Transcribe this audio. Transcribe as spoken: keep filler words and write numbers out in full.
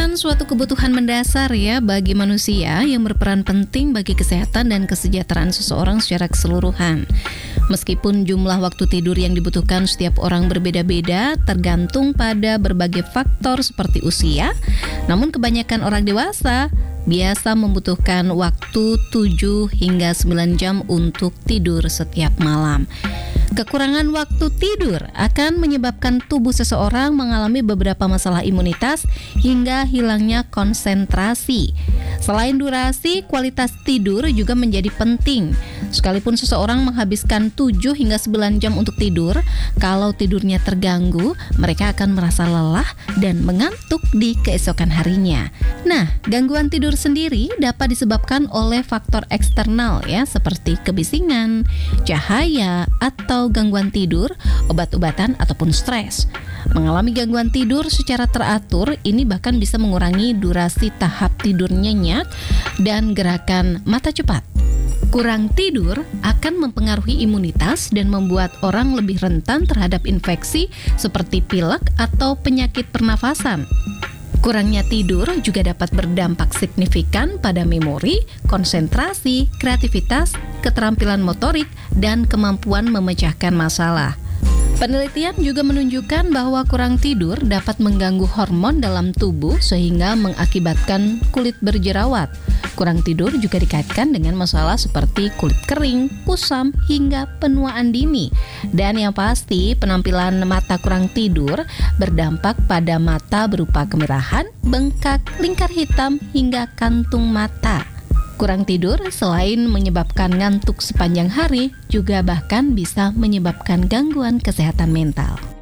merupakan suatu kebutuhan mendasar ya bagi manusia yang berperan penting bagi kesehatan dan kesejahteraan seseorang secara keseluruhan. Meskipun jumlah waktu tidur yang dibutuhkan setiap orang berbeda-beda tergantung pada berbagai faktor seperti usia, namun kebanyakan orang dewasa biasa membutuhkan waktu tujuh hingga sembilan jam untuk tidur setiap malam. Kekurangan waktu tidur akan menyebabkan tubuh seseorang mengalami beberapa masalah imunitas hingga hilangnya konsentrasi. Selain durasi, kualitas tidur juga menjadi penting. Sekalipun seseorang menghabiskan tujuh hingga sembilan jam untuk tidur, kalau tidurnya terganggu, mereka akan merasa lelah dan mengantuk di keesokan harinya. Nah, gangguan tidur sendiri dapat disebabkan oleh faktor eksternal ya, seperti kebisingan, cahaya, atau gangguan tidur, obat-obatan, ataupun stres. Mengalami gangguan tidur secara teratur, ini bahkan bisa mengurangi durasi tahap tidur nyenyak dan gerakan mata cepat. Kurang tidur akan mempengaruhi imunitas dan membuat orang lebih rentan terhadap infeksi seperti pilek atau penyakit pernafasan. Kurangnya tidur juga dapat berdampak signifikan pada memori, konsentrasi, kreativitas, keterampilan motorik, dan kemampuan memecahkan masalah. Penelitian juga menunjukkan bahwa kurang tidur dapat mengganggu hormon dalam tubuh sehingga mengakibatkan kulit berjerawat. Kurang tidur juga dikaitkan dengan masalah seperti kulit kering, kusam, hingga penuaan dini. Dan yang pasti, penampilan mata kurang tidur berdampak pada mata berupa kemerahan, bengkak, lingkar hitam, hingga kantung mata. Kurang tidur selain menyebabkan ngantuk sepanjang hari, juga bahkan bisa menyebabkan gangguan kesehatan mental.